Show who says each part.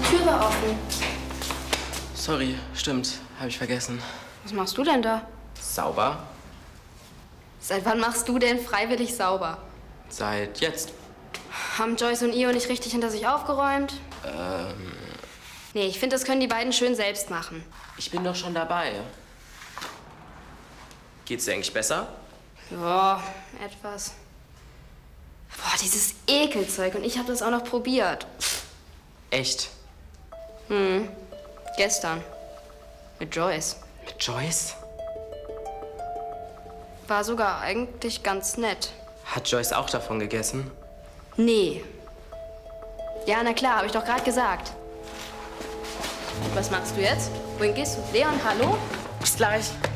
Speaker 1: Tür war offen.
Speaker 2: Sorry, stimmt. Habe ich vergessen.
Speaker 1: Was machst du denn da?
Speaker 2: Sauber?
Speaker 1: Seit wann machst du denn freiwillig sauber?
Speaker 2: Seit jetzt.
Speaker 1: Haben Joyce und Io nicht richtig hinter sich aufgeräumt? Nee, ich finde, das können die beiden schön selbst machen.
Speaker 2: Ich bin doch schon dabei. Geht's dir eigentlich besser?
Speaker 1: Ja, etwas. Boah, dieses Ekelzeug. Und ich habe das auch noch probiert.
Speaker 2: Echt?
Speaker 1: Gestern. Mit Joyce.
Speaker 2: Mit Joyce?
Speaker 1: War sogar eigentlich ganz nett.
Speaker 2: Hat Joyce auch davon gegessen?
Speaker 1: Nee. Ja, na klar, habe ich doch gerade gesagt. Was machst du jetzt? Wohin gehst du? Leon, hallo?
Speaker 2: Bis gleich.